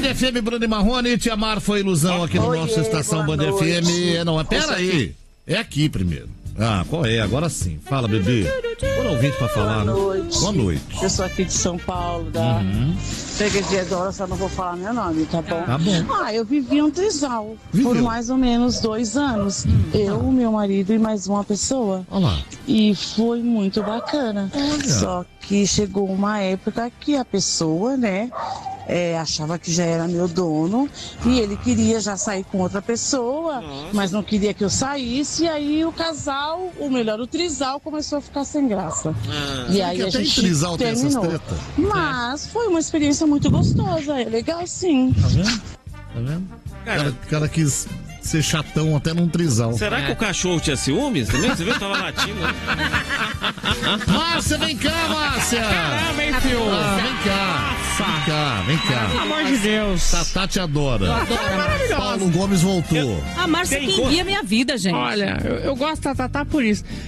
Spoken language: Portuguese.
FM, Bruno e Marrone, Tia Mar foi ilusão aqui no nosso Estação Band FM. Não, mas pera aí. É aqui primeiro. Ah, qual é? Agora sim. Fala, bebê. Bora ouvinte pra falar, né? Boa noite. Eu sou aqui de São Paulo, da freguesia Dora, só não vou falar meu nome, tá bom? Tá bom. Eu vivi um trisal por mais ou menos 2 anos. Eu, meu marido e mais uma pessoa. Olha lá. E foi muito bacana. Olha. Só que chegou uma época que a pessoa, né, achava que já era meu dono e ele queria já sair com outra pessoa, mas não queria que eu saísse. E aí o casal, o trisal começou a ficar sem graça. E aí a gente trisal terminou. tem essas tretas. Mas foi uma experiência muito gostosa, é legal sim. Tá vendo? Tá vendo? O cara quis ser chatão até num trisal. Será que o cachorro tinha ciúmes também? Você viu? Tava latindo. Márcia, vem cá, Márcia! Caramba, hein, filho? Vem cá. Pelo amor de Deus. Tatá te adora. Eu adoro, maravilhosa. Paulo Gomes voltou. A Márcia que guia minha vida, gente. Olha, eu gosto da Tatá por isso.